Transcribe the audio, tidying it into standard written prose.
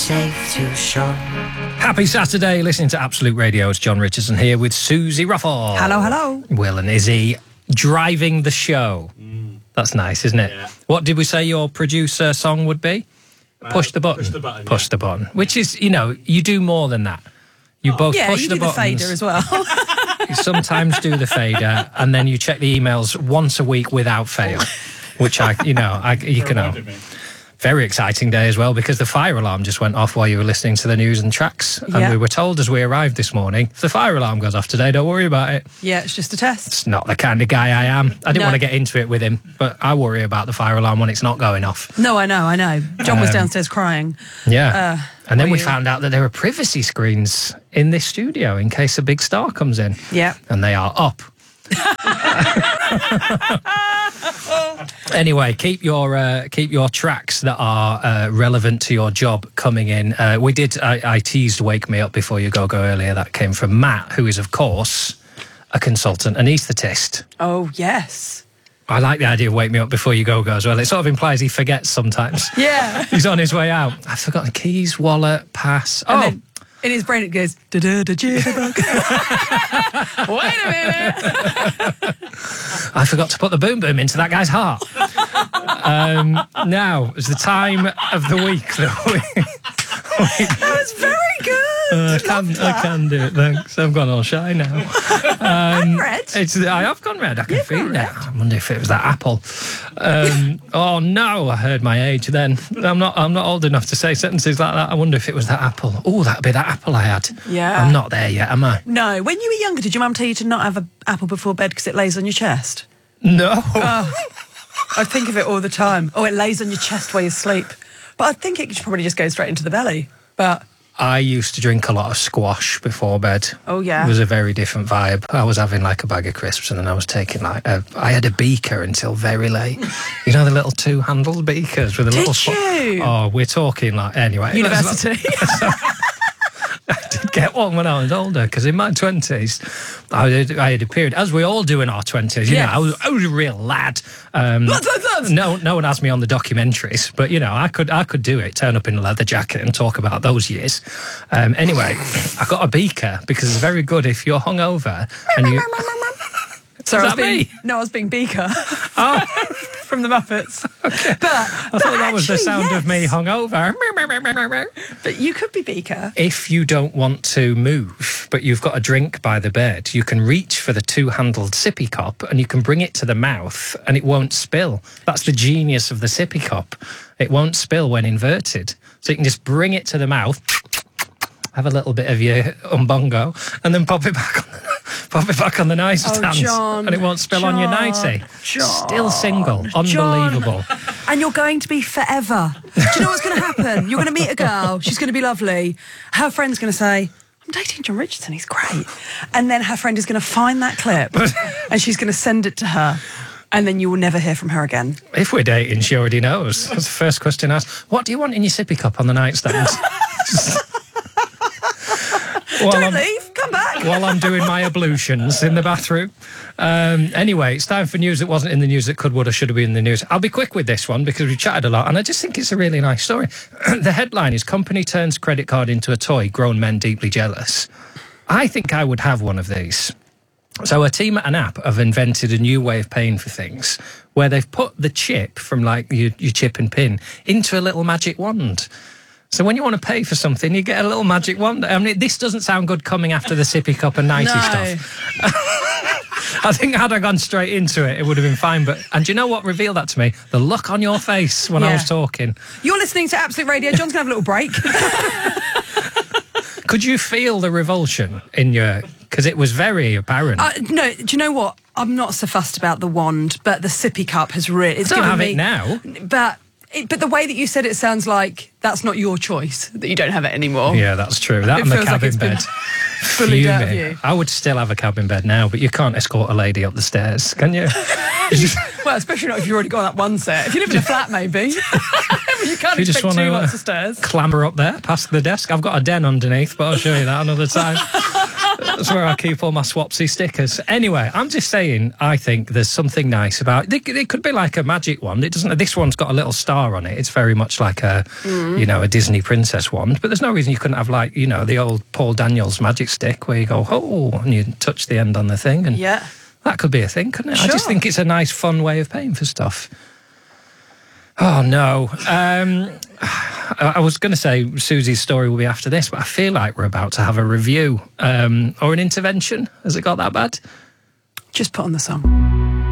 safe to shore. Happy Saturday, listening to Absolute Radio. It's John Richardson here with Susie Ruffle. Hello, hello. Will and Izzy driving the show. That's nice, isn't it? Yeah. What did we say your producer song would be? Push the button. Push the button. Push the button. Which is, you know, you do more than that. You both Yeah, push you the do the buttons. fader as well. You sometimes do the fader, and then you check the emails once a week without fail. Which you can know. Reminded me. Very exciting day as well, because the fire alarm just went off while you were listening to the news and tracks. And Yeah. we were told as we arrived this morning, if the fire alarm goes off today, don't worry about it. Yeah, it's just a test. It's not the kind of guy I am. I didn't No. want to get into it with him, but I worry about the fire alarm when it's not going off. No, I know. John was downstairs crying. Yeah. And then were we you? found out that there are privacy screens in this studio in case a big star comes in. Yeah. And they are up. Anyway, keep your tracks that are relevant to your job coming in. I teased Wake Me Up Before You Go earlier. That came from Matt, who is, of course, a consultant anaesthetist. Oh, yes. I like the idea of Wake Me Up Before You Go as well. It sort of implies he forgets sometimes. Yeah. He's on his way out. I've forgotten keys, wallet, pass. And then in his brain it goes, da-da-da, jitterbug. Wait a minute. I forgot to put the boom boom into that guy's heart. Now is the time of the week that That was very good. I can do it. Thanks. I've gone all shy now. Red. I have gone red. I can feel gone it. red. I wonder if it was that apple. Oh no! I heard my age. Then I'm not old enough to say sentences like that. I wonder if it was that apple. Oh, that'd be that apple I had. Yeah. I'm not there yet, am I? No, when you were younger, did your mum tell you to not have an apple before bed because it lays on your chest? No. I think of it all the time. Oh, it lays on your chest while you sleep. But I think it should probably just go straight into the belly. But I used to drink a lot of squash before bed. Oh, yeah. It was a very different vibe. I was having like a bag of crisps and then I was taking I had a beaker until very late. You know the little two-handled beakers with a little... you? Oh, we're talking like... Anyway. university. I did get one when I was older, because in my 20s, I had a period, as we all do in our 20s, you Yes. know, I was a real lad. No one has me on the documentaries, but, you know, I could do it, turn up in a leather jacket and talk about those years. Anyway, I got a beaker, because it's very good if you're hungover and you... Sorry, Was that me? No, I was being Beaker Oh, from the Muppets. Okay. But I thought that was the sound of me hungover. But you could be Beaker. If you don't want to move, but you've got a drink by the bed, you can reach for the two-handled sippy cup and you can bring it to the mouth and it won't spill. That's the genius of the sippy cup. It won't spill when inverted. So you can just bring it to the mouth, have a little bit of your umbongo, and then pop it back on the nightstand, John, and it won't spill on your nightie. Still single. Unbelievable. And you're going to be forever. Do you know what's going to happen? You're going to meet a girl. She's going to be lovely. Her friend's going to say, I'm dating John Richardson. He's great. And then her friend is going to find that clip and she's going to send it to her. And then you will never hear from her again. If we're dating, she already knows. That's the first question asked. What do you want in your sippy cup on the nightstand? Don't leave. Come back. While I'm doing my ablutions in the bathroom. Anyway, it's time for news that wasn't in the news that could, would, or should have been in the news. I'll be quick with this one because we've chatted a lot, and I just think it's a really nice story. The headline is, Company Turns Credit Card into a Toy, Grown Men Deeply Jealous. I think I would have one of these. So a team at an app have invented a new way of paying for things where they've put the chip from like your chip and pin into a little magic wand. So when you want to pay for something, you get a little magic wand. I mean, this doesn't sound good coming after the sippy cup and nighty stuff. I think had I gone straight into it, it would have been fine. And do you know what revealed that to me? The look on your face when I was talking. You're listening to Absolute Radio. John's going to have a little break. Could you feel the revulsion in your... Because it was very apparent. No, do you know what? I'm not so fussed about the wand, but the sippy cup has really... It's don't given have me, it now. But the way that you said it sounds like that's not your choice, that you don't have it anymore. Yeah, that's true. That It and the feels like cabin it's been bed. bullied out of Fuming. you. I would still have a cabin bed now, but you can't escort a lady up the stairs, can you? Well, especially not if you've already got that one set. If you live in a flat, maybe. You can't You just expect wanna, two lots of stairs. Clamber up there, past the desk. I've got a den underneath, but I'll show you that another time. That's where I keep all my Swapsy stickers. Anyway, I'm just saying, I think there's something nice about it. It could be like a magic wand. It doesn't. This one's got a little star on it. It's very much like a, a Disney princess wand. But there's no reason you couldn't have like, the old Paul Daniels magic stick where you go, oh, and you touch the end on the thing. And that could be a thing, couldn't it? Sure. I just think it's a nice, fun way of paying for stuff. Oh, no. I was going to say Susie's story will be after this, but I feel like we're about to have a review or an intervention. Has it got that bad? Just put on the song.